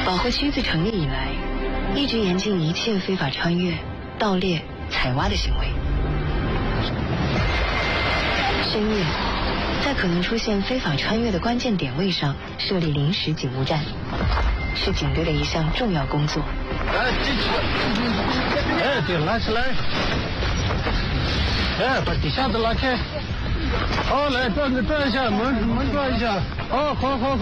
保护区自成立以来，一直严禁一切非法穿越、盗猎、采挖的行为。深夜，在可能出现非法穿越的关键点位上设立临时警务站，是警队的一项重要工作。 对，拉起来。把底下的拉开。好，来转一下，门转一下。好。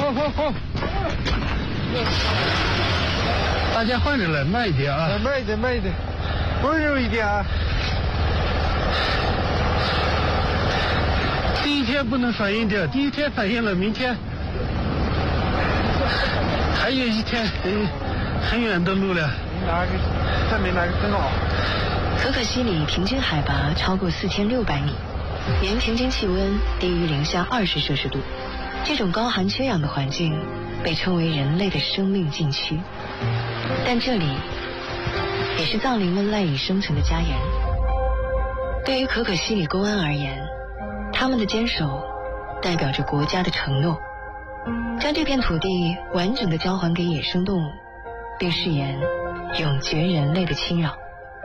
大家换着来，慢一点啊。 慢一点，温柔一点啊。 第一天不能反应掉，第一天反应了，明天还有一天，很远的路了。 没拿个灯笼。 可可西里平均海拔超过4600米，年平均气温低于零下20摄氏度。这种高寒缺氧的环境被称为人类的生命禁区，但这里也是藏羚们赖以生存的家园。对于可可西里公安而言，他们的坚守代表着国家的承诺，将这片土地完整的交还给野生动物，并誓言永绝人类的侵扰。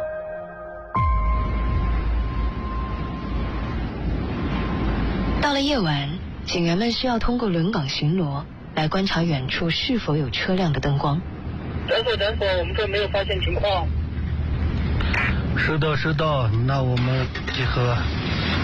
到了夜晚，警员们需要通过轮岗巡逻来观察远处是否有车辆的灯光。 诊所，我们这没有发现情况。 是的，那我们集合。